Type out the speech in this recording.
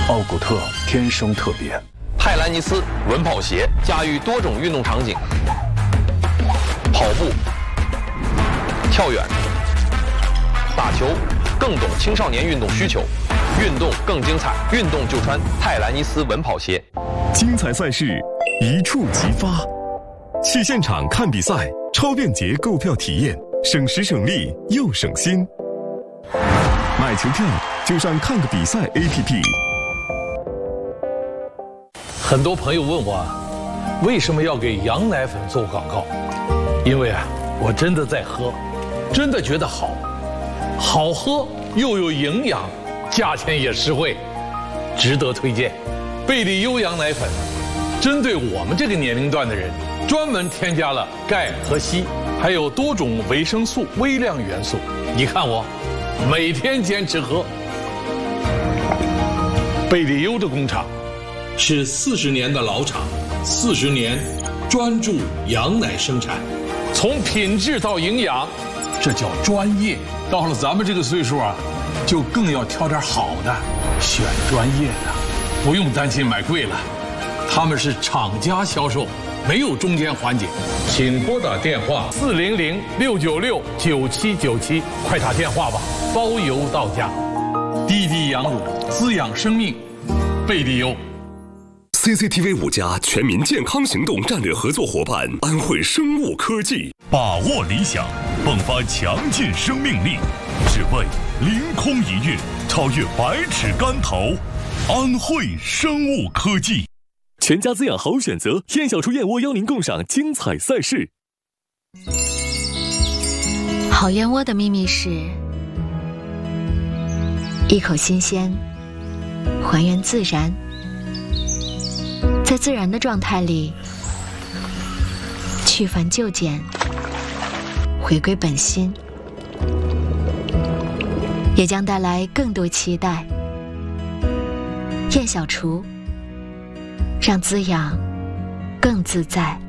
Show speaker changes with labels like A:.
A: 奥古特天生特别。
B: 泰兰尼斯稳跑鞋驾驭多种运动场景，跑步、跳远、打球，更懂青少年运动需求，运动更精彩，运动就穿泰兰尼斯稳跑鞋。
C: 精彩赛事一触即发，去现场看比赛，超便捷购票体验，省时省力又省心。买球票就上看个比赛 APP。
D: 很多朋友问我，为什么要给羊奶粉做广告？因为我真的在喝，真的觉得好，好喝又有营养，价钱也实惠，值得推荐。贝利优羊奶粉，针对我们这个年龄段的人，专门添加了钙和硒，还有多种维生素、微量元素。你看我，每天坚持喝。贝利优的工厂是40年的老厂，40年专注羊奶生产，从品质到营养，这叫专业。到了咱们这个岁数就更要挑点好的，选专业的，不用担心买贵了。他们是厂家销售，没有中间环节。请拨打电话400-696-9797，快打电话吧，包邮到家。滴滴羊乳，滋养生命，贝利优。
C: CCTV 5家全民健康行动战略合作伙伴安慧生物科技，
E: 把握理想，迸发强劲生命力，只为凌空一跃，超越百尺竿头。安慧生物科技，
C: 全家滋养好选择。燕小厨燕窝邀您共赏精彩赛事。
F: 好燕窝的秘密是一口新鲜，还原自然，在自然的状态里去繁就简，回归本心，也将带来更多期待。燕小厨，让滋养更自在。